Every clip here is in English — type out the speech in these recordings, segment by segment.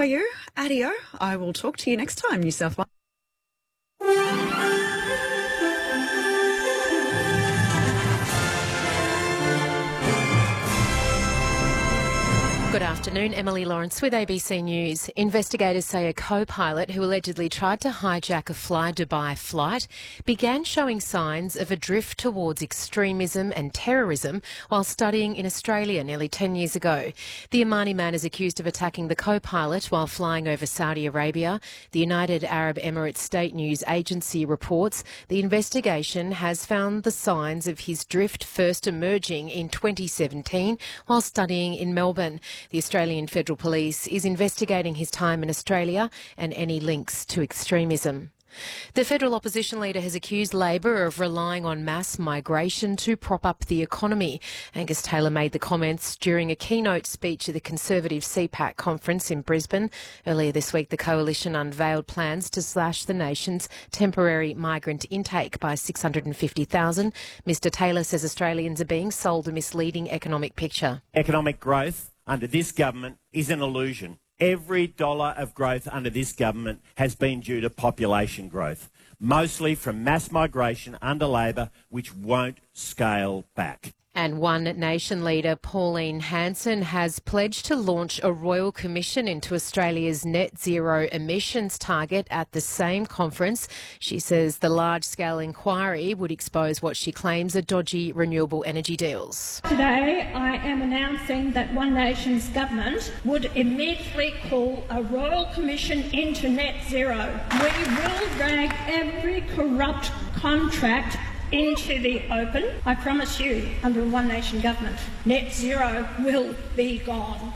are you? Adio. I will talk to you next time, New South Wales. Good afternoon, Emily Lawrence with ABC News. Investigators say a co-pilot who allegedly tried to hijack a Fly Dubai flight began showing signs of a drift towards extremism and terrorism while studying in Australia nearly 10 years ago. The Omani man is accused of attacking the co-pilot while flying over Saudi Arabia. The United Arab Emirates State News Agency reports the investigation has found the signs of his drift first emerging in 2017 while studying in Melbourne. The Australian Federal Police is investigating his time in Australia and any links to extremism. The federal opposition leader has accused Labor of relying on mass migration to prop up the economy. Angus Taylor made the comments during a keynote speech at the Conservative CPAC conference in Brisbane. Earlier this week, the coalition unveiled plans to slash the nation's temporary migrant intake by 650,000. Mr Taylor says Australians are being sold a misleading economic picture. Economic growth under this government is an illusion. Every dollar of growth under this government has been due to population growth, mostly from mass migration under Labor, which won't scale back. And One Nation leader Pauline Hanson has pledged to launch a royal commission into Australia's net zero emissions target at the same conference. She says the large-scale inquiry would expose what she claims are dodgy renewable energy deals. Today I am announcing that One Nation's government would immediately call a royal commission into net zero. We will drag every corrupt contract into the open. I promise you, under a One Nation government, net zero will be gone.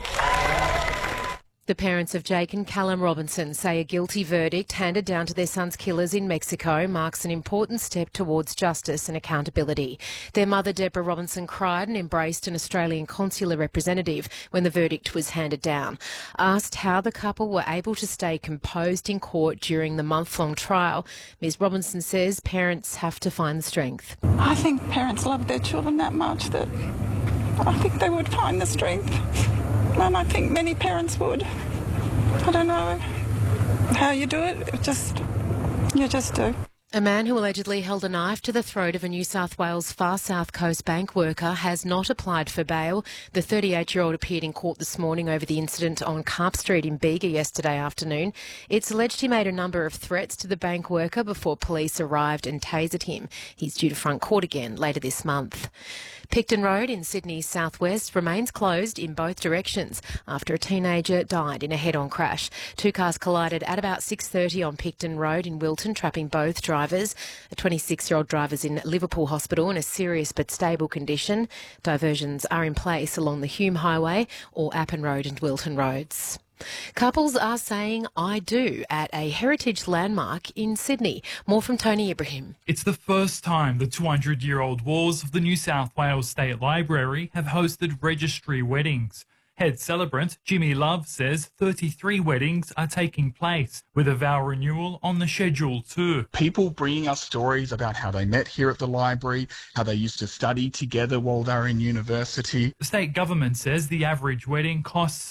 The parents of Jake and Callum Robinson say a guilty verdict handed down to their son's killers in Mexico marks an important step towards justice and accountability. Their mother, Deborah Robinson, cried and embraced an Australian consular representative when the verdict was handed down. Asked how the couple were able to stay composed in court during the month-long trial, Ms Robinson says parents have to find the strength. I think parents love their children that much that I think they would find the strength. And I think many parents would. I don't know how you do it, you just do. A man who allegedly held a knife to the throat of a New South Wales Far South Coast bank worker has not applied for bail. The 38-year-old appeared in court this morning over the incident on Carp Street in Bega yesterday afternoon. It's alleged he made a number of threats to the bank worker before police arrived and tasered him. He's due to front court again later this month. Picton Road in Sydney's southwest remains closed in both directions after a teenager died in a head-on crash. Two cars collided at about 6:30 on Picton Road in Wilton, trapping both drivers. A 26-year-old driver's in Liverpool Hospital in a serious but stable condition. Diversions are in place along the Hume Highway or Appin Road and Wilton Roads. Couples are saying I do at a heritage landmark in Sydney. More from Tony Ibrahim. It's the first time the 200-year-old walls of the New South Wales State Library have hosted registry weddings. Head celebrant Jimmy Love says 33 weddings are taking place, with a vow renewal on the schedule too. People bringing us stories about how they met here at the library, how they used to study together while they were in university. The state government says the average wedding costs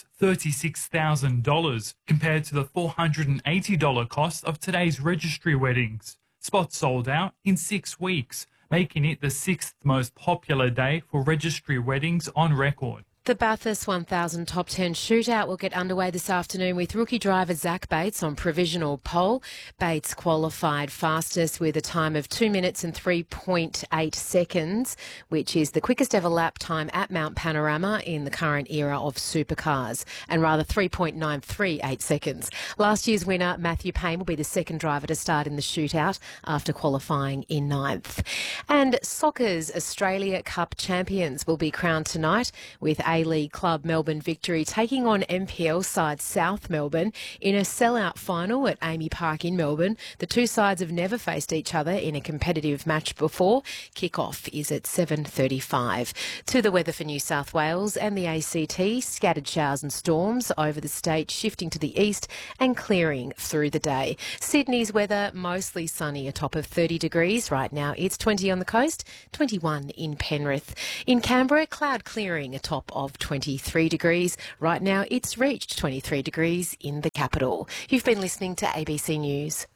$36,000 compared to the $480 cost of today's registry weddings. Spots sold out in 6 weeks, making it the 6th most popular day for registry weddings on record. The Bathurst 1000 Top 10 shootout will get underway this afternoon with rookie driver Zach Bates on provisional pole. Bates qualified fastest with a time of 2 minutes and 3.8 seconds, which is the quickest ever lap time at Mount Panorama in the current era of supercars, and rather 3.938 seconds. Last year's winner, Matthew Payne, will be the second driver to start in the shootout after qualifying in 9th. And soccer's Australia Cup champions will be crowned tonight with A-League club Melbourne Victory taking on NPL side South Melbourne in a sellout final at Amy Park in Melbourne. The two sides have never faced each other in a competitive match before. Kick-off is at 7:35. To the weather for New South Wales and the ACT, scattered showers and storms over the state, shifting to the east and clearing through the day. Sydney's weather mostly sunny, a top of 30 degrees. Right now it's 20 on the coast, 21 in Penrith. In Canberra, cloud clearing, a top of of 23 degrees. Right now, it's reached 23 degrees in the capital. You've been listening to ABC News.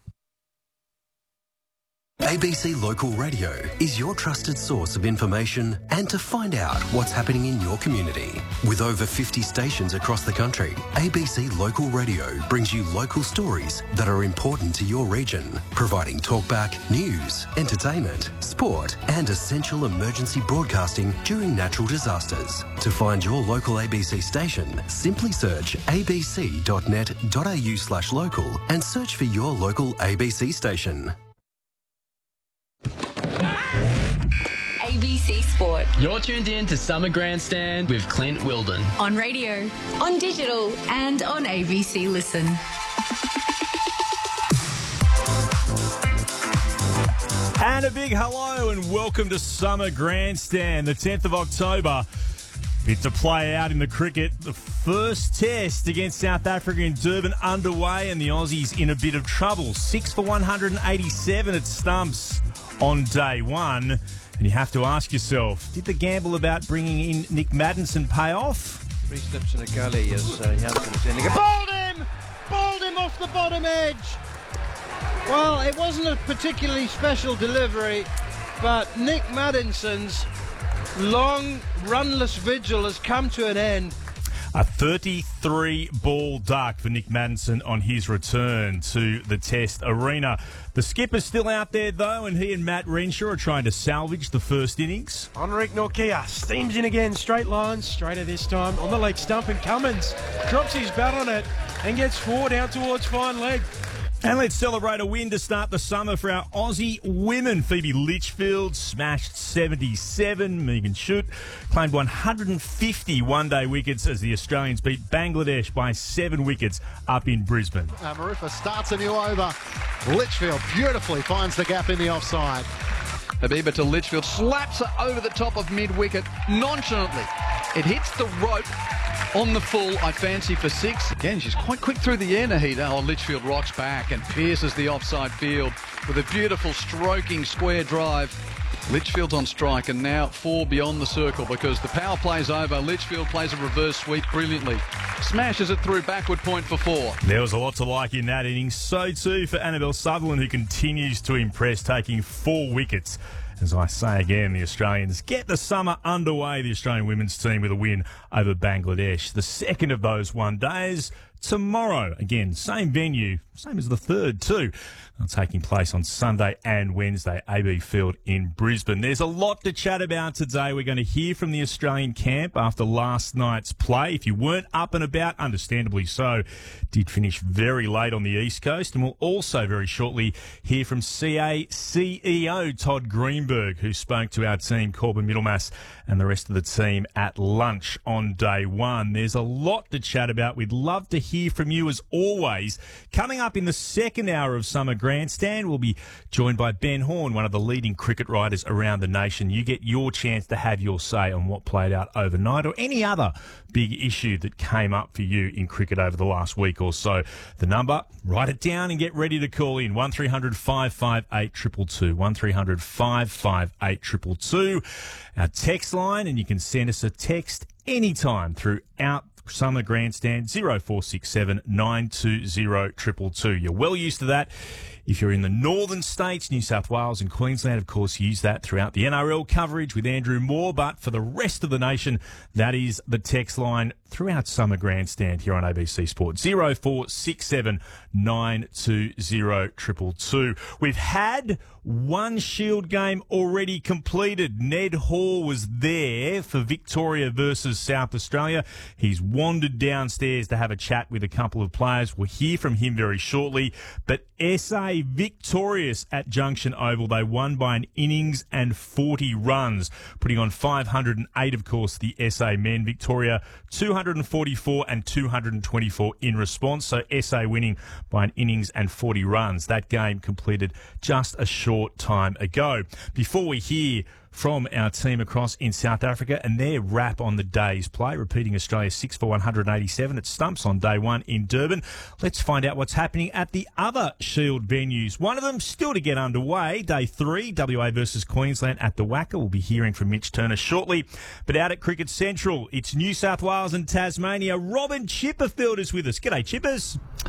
ABC Local Radio is your trusted source of information and to find out what's happening in your community. With over 50 stations across the country, ABC Local Radio brings you local stories that are important to your region, providing talkback, news, entertainment, sport and essential emergency broadcasting during natural disasters. To find your local ABC station, simply search abc.net.au/local and search for your local ABC station. ABC Sport. You're tuned in to Summer Grandstand with Clint Wilden. On radio, on digital, and on ABC Listen. And a big hello and welcome to Summer Grandstand, the 10th of October. Bit to play out in the cricket. The first test against South Africa in Durban underway and the Aussies in a bit of trouble. 6 for 187 at stumps on day one. And you have to ask yourself, did the gamble about bringing in Nick Maddinson pay off? 3 slips in a gully as Jansen is ending it. Bowled him off the bottom edge. Well, it wasn't a particularly special delivery, but Nick Maddinson's long runless vigil has come to an end. A 33-ball duck for Nick Maddinson on his return to the Test arena. The skipper's still out there, though, and he and Matt Renshaw are trying to salvage the first innings. Henrik Nortje steams in again, straight lines, straighter this time, on the leg stump, and Cummins drops his bat on it and gets 4 down towards fine leg. And let's celebrate a win to start the summer for our Aussie women. Phoebe Litchfield smashed 77. Megan Schutt claimed 150 one-day wickets as the Australians beat Bangladesh by 7 wickets up in Brisbane. Marufa starts a new over. Litchfield beautifully finds the gap in the offside. Habiba to Litchfield, slaps it over the top of mid-wicket nonchalantly. It hits the rope on the full, I fancy, for 6. Again, she's quite quick through the air, Nahida. Oh, Litchfield rocks back and pierces the offside field with a beautiful stroking square drive. Litchfield's on strike and now 4 beyond the circle because the power play's over. Litchfield plays a reverse sweep brilliantly. Smashes it through backward point for 4. There was a lot to like in that innings. So too for Annabelle Sutherland, who continues to impress, taking 4 wickets. As I say again, the Australians get the summer underway, the Australian women's team, with a win over Bangladesh. The second of those one days tomorrow. Again, same venue, same as the third too. Taking place on Sunday and Wednesday, AB Field in Brisbane. There's a lot to chat about today. We're going to hear from the Australian camp after last night's play. If you weren't up and about, understandably so, did finish very late on the East Coast. And we'll also very shortly hear from CA CEO Todd Greenberg, who spoke to our team, Corbin Middlemass, and the rest of the team at lunch on day one. There's a lot to chat about. We'd love to hear from you as always. Coming up in the second hour of Summer Grandstand, we'll be joined by Ben Horn, one of the leading cricket writers around the nation. You get your chance to have your say on what played out overnight or any other big issue that came up for you in cricket over the last week or so. The number, write it down and get ready to call in. 1300 558 222. 1300 558 222. Our text line, and you can send us a text anytime throughout Summer Grandstand, 0467 920 222. You're well used to that. If you're in the northern states, New South Wales and Queensland, of course, use that throughout the NRL coverage with Andrew Moore. But for the rest of the nation, that is the text line throughout Summer Grandstand here on ABC Sport. 0467 920 222. We've had one Shield game already completed. Ned Hall was there for Victoria versus South Australia. He's wandered downstairs to have a chat with a couple of players. We'll hear from him very shortly. But SA victorious at Junction Oval. They won by an innings and 40 runs, putting on 508, of course, the SA men. Victoria 244 and 224 in response. So SA winning by an innings and 40 runs. That game completed just a short time ago. Before we hear from our team across in South Africa and their wrap on the day's play, repeating Australia's 6 for 187 at Stumps on day one in Durban. Let's find out what's happening at the other Shield venues. One of them still to get underway, day 3, WA versus Queensland at the Wacker. We'll be hearing from Mitch Turner shortly. But out at Cricket Central, it's New South Wales and Tasmania. Robin Chipperfield is with us. G'day, Chippers.